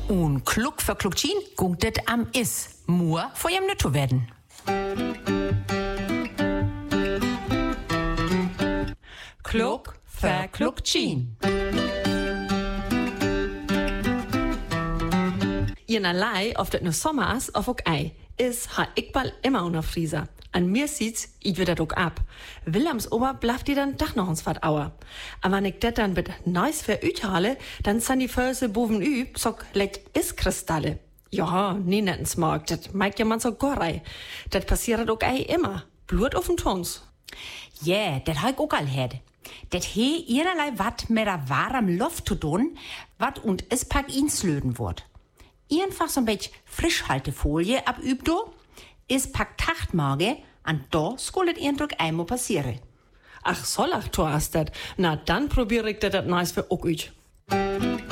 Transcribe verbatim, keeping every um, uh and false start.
Und Kluck für Kluckchen gungt det am is. Mur vor jem nütto werden. Kluck für Kluckchen. Inerlei, of dat nu Sommer is of ook ei, is ha ik bal immer unter Frieser. An mir sieht's, ich wird dat ook ab. Willems Ober blaft die dann doch noch uns wat auer. Aber wenn ich dat dann mit Neus für uithale, dann san die Föse boven ü, sock leck is Kristalle. Ja, nie nettens mag, dat meigt ja man so gorrei. Dat passiert ook ei immer. Blut auf den Tons. Ja, yeah, dat ha ich ook al had. Dat he ihrerlei wat mit der warm Luft zu tun, wat und es pack ihn slöden wird. Einfach so ein bisschen Frischhaltefolie abübdo, is pack Tachtmage, an da skullet ihr Druck einmal passieren. Ach, soll ach, du hast dat. Na, dann probier ich dat nice für auch üch.